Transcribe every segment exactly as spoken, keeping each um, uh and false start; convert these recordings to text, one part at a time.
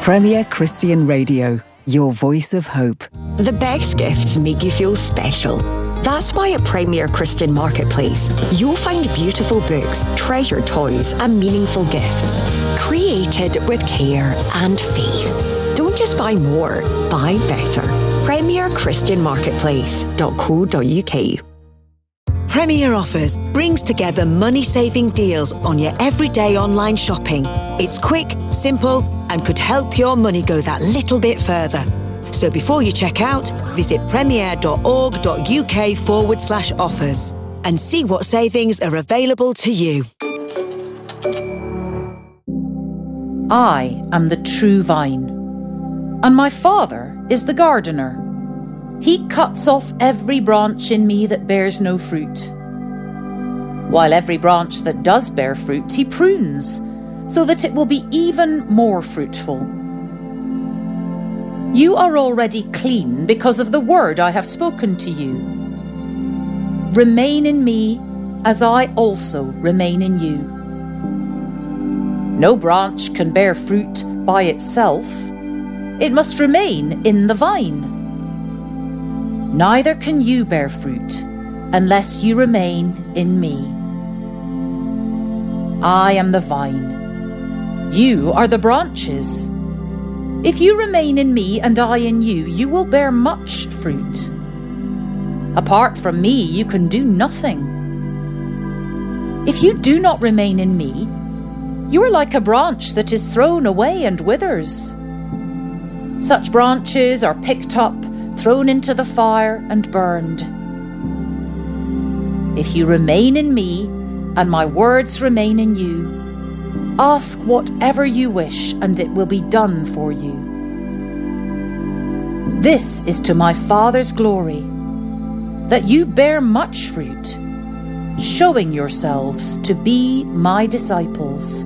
Premier Christian Radio, your voice of hope. The best gifts make you feel special. That's why at Premier Christian Marketplace, you'll find beautiful books, treasured toys, and meaningful gifts, created with care and faith. Don't just buy more, buy better. premier christian marketplace dot co dot uk. Premier Offers brings together money-saving deals on your everyday online shopping. It's quick, simple, and could help your money go that little bit further. So before you check out, visit premier.org.uk forward slash offers and see what savings are available to you. I am the true vine, and my Father is the gardener. He cuts off every branch in me that bears no fruit, while every branch that does bear fruit he prunes, so that it will be even more fruitful. You are already clean because of the word I have spoken to you. Remain in me as I also remain in you. No branch can bear fruit by itself. It must remain in the vine. Neither can you bear fruit unless you remain in me. I am the vine. You are the branches. If you remain in me and I in you, you will bear much fruit. Apart from me, you can do nothing. If you do not remain in me, you are like a branch that is thrown away and withers. Such branches are picked up, thrown into the fire and burned. If you remain in me and my words remain in you, ask whatever you wish and it will be done for you. This is to my Father's glory, that you bear much fruit, showing yourselves to be my disciples.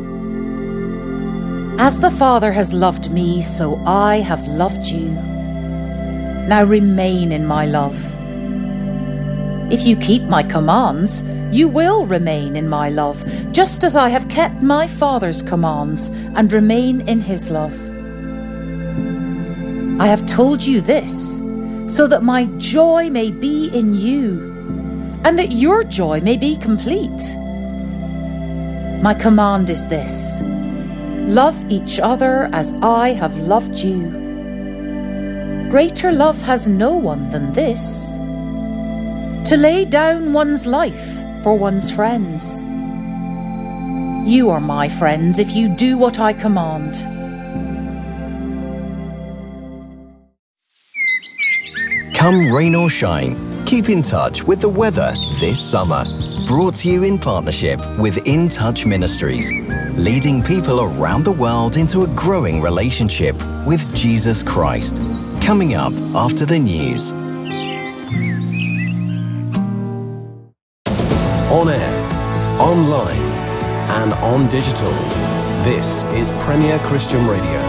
As the Father has loved me, so I have loved you. Now remain in my love. If you keep my commands, you will remain in my love, just as I have kept my Father's commands and remain in his love. I have told you this, so that my joy may be in you, and that your joy may be complete. My command is this: love each other as I have loved you. Greater love has no one than this, to lay down one's life for one's friends. You are my friends if you do what I command. Come rain or shine, keep in touch with the weather this summer. Brought to you in partnership with In Touch Ministries, leading people around the world into a growing relationship with Jesus Christ. Coming up after the news. On air, online, and on digital. This is Premier Christian Radio.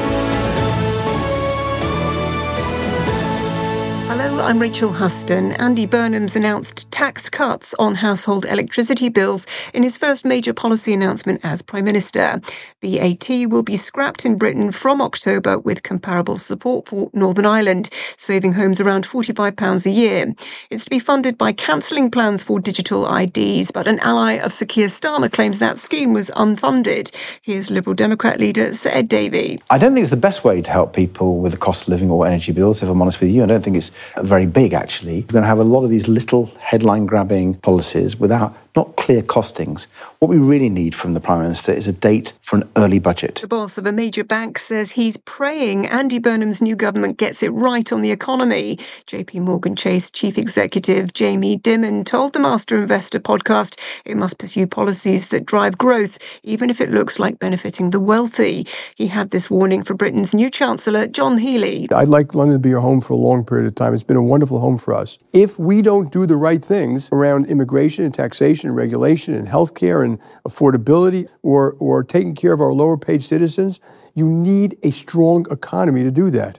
Hello, I'm Rachel Huston. Andy Burnham's announced tax cuts on household electricity bills in his first major policy announcement as Prime Minister. V A T will be scrapped in Britain from October with comparable support for Northern Ireland, saving homes around forty-five pounds a year. It's to be funded by cancelling plans for digital I Ds, but an ally of Sir Keir Starmer claims that scheme was unfunded. Here's Liberal Democrat leader Sir Ed Davey. I don't think it's the best way to help people with the cost of living or energy bills, if I'm honest with you. I don't think it's very big, actually. We're going to have a lot of these little headline-grabbing policies without not clear costings. What we really need from the Prime Minister is a date for an early budget. The boss of a major bank says he's praying Andy Burnham's new government gets it right on the economy. J P Morgan Chase Chief Executive Jamie Dimon told the Master Investor podcast it must pursue policies that drive growth, even if it looks like benefiting the wealthy. He had this warning for Britain's new Chancellor, John Healey. I'd like London to be our home for a long period of time. It's been a wonderful home for us. If we don't do the right things around immigration and taxation and regulation and healthcare and affordability, or or taking care of our lower paid citizens, you need a strong economy to do that.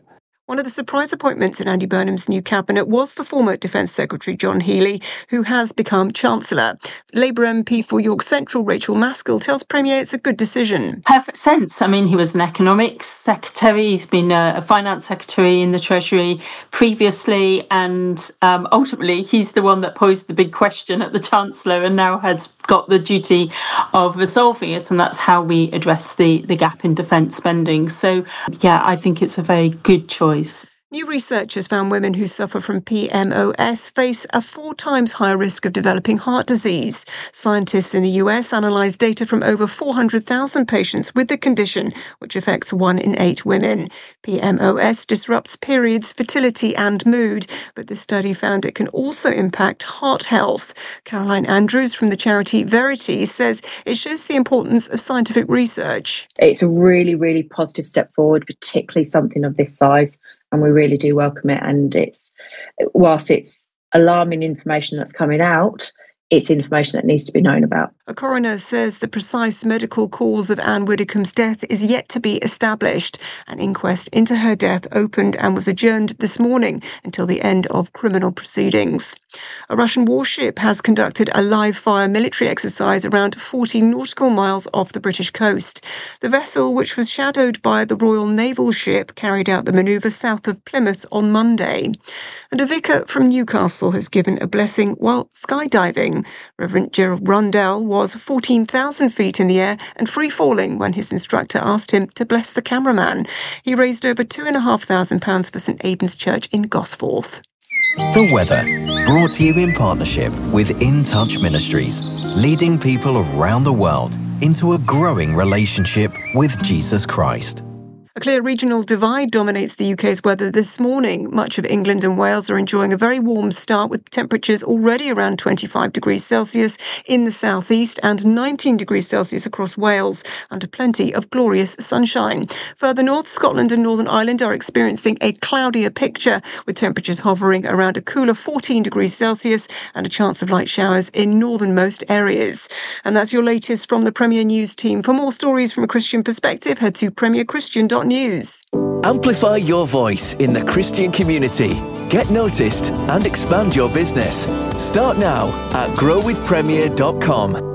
One of the surprise appointments in Andy Burnham's new cabinet was the former Defence Secretary John Healey, who has become Chancellor. Labour M P for York Central Rachel Maskell tells Premier it's a good decision. Perfect sense. I mean, he was an economics secretary, he's been a, a finance secretary in the Treasury previously, and um, ultimately he's the one that posed the big question at the Chancellor and now has got the duty of resolving it, and that's how we address the, the gap in defence spending. So, yeah, I think it's a very good choice. New research has found women who suffer from P M O S face a four times higher risk of developing heart disease. Scientists in the U S analysed data from over four hundred thousand patients with the condition, which affects one in eight women. P M O S disrupts periods, fertility and mood, but the study found it can also impact heart health. Caroline Andrews from the charity Verity says it shows the importance of scientific research. It's a really, really positive step forward, particularly something of this size. And we really do welcome it. And it's, whilst it's alarming information that's coming out, it's information that needs to be known about. A coroner says the precise medical cause of Anne Widdecombe's death is yet to be established. An inquest into her death opened and was adjourned this morning until the end of criminal proceedings. A Russian warship has conducted a live-fire military exercise around forty nautical miles off the British coast. The vessel, which was shadowed by the Royal Naval ship, carried out the manoeuvre south of Plymouth on Monday. And a vicar from Newcastle has given a blessing while skydiving. Reverend Gerald Rundell was fourteen thousand feet in the air and free-falling when his instructor asked him to bless the cameraman. He raised over two thousand five hundred pounds for St Aidan's Church in Gosforth. The weather, brought to you in partnership with In Touch Ministries, leading people around the world into a growing relationship with Jesus Christ. A clear regional divide dominates the U K's weather this morning. Much of England and Wales are enjoying a very warm start with temperatures already around twenty-five degrees Celsius in the southeast and nineteen degrees Celsius across Wales, under plenty of glorious sunshine. Further north, Scotland and Northern Ireland are experiencing a cloudier picture, with temperatures hovering around a cooler fourteen degrees Celsius and a chance of light showers in northernmost areas. And that's your latest from the Premier News team. For more stories from a Christian perspective, head to premier christian dot news. Amplify your voice in the Christian community. Get noticed and expand your business. Start now at grow with premier dot com.